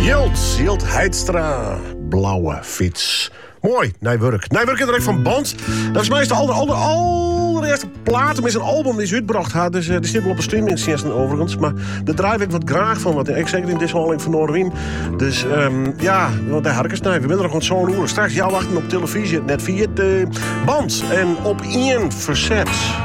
Jilt Heidstra, blauwe fiets. Mooi, Nijwerk. Nijwerk is direct van band. Dat is meestal de allereerste plaat met een album is uitgebracht had. Dus die zit wel op een streamingsdienst overigens. Maar daar draai ik wat graag van. Want ik zeker in deze holing van Noorderwien. Dus ja, daar had ik eens naar. We zijn er nog zo'n uur. Straks jou wachten op televisie. Net via de band. En op 1 verzet.